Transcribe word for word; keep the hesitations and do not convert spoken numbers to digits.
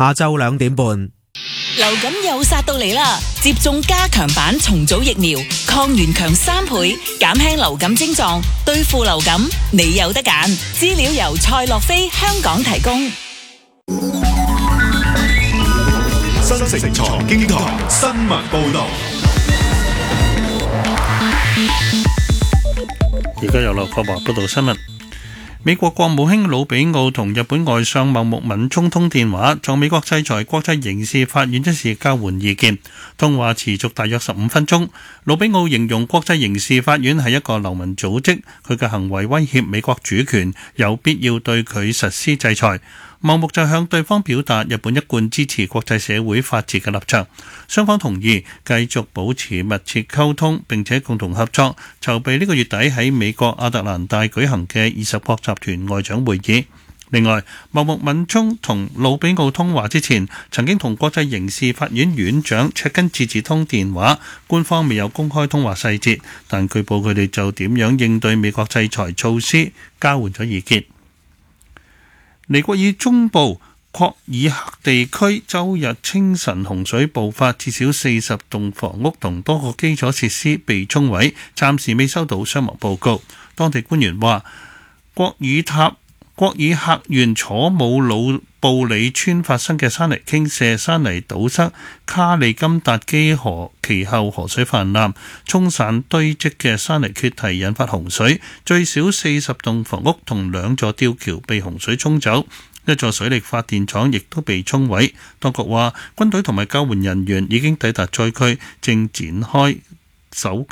下晝兩點半。 流感又殺到嚟啦！接種加強版重組疫苗，抗原強三倍，減輕流感症狀，對付流感你有得揀。資料由蔡樂飛香港提供。 新城財經台新聞報道。 而家由劉國華報道新聞。美國國務卿魯比奧同日本外相茂木敏充通電話，就美國制裁國際刑事法院一事交換意見。通話持續大約十五分鐘。魯比奧形容國際刑事法院係一個流氓組織，佢嘅行為威脅美國主權，有必要對佢實施制裁。茂木就向對方表達日本一貫支持國際社會法治嘅立場，雙方同意繼續保持密切溝通，並且共同合作，籌備呢個月底喺美國亞特蘭大舉行嘅二十國集團外長會議。另外，茂木敏充同魯比奧通話之前，曾經同國際刑事法院院長赤根智子通電話，官方未有公開通話細節，但據報佢哋就點樣應對美國制裁措施交換咗意見。尼泊爾中部霍爾克地區周日清晨洪水爆發，至少四十棟房屋同多個基礎設施被沖毀，暫時未收到傷亡報告。當地官員話，霍爾塔霍爾克縣楚姆魯布里村發生嘅山泥傾瀉、山泥堵塞卡利金達基河，其後河水泛濫，沖散堆積嘅山泥缺堤，引發洪水，最少四十棟房屋同兩座吊橋被洪水沖走，一座水力發電廠亦都被沖毀。當局話，軍隊同埋救援人員已經抵達災區，正展開搜救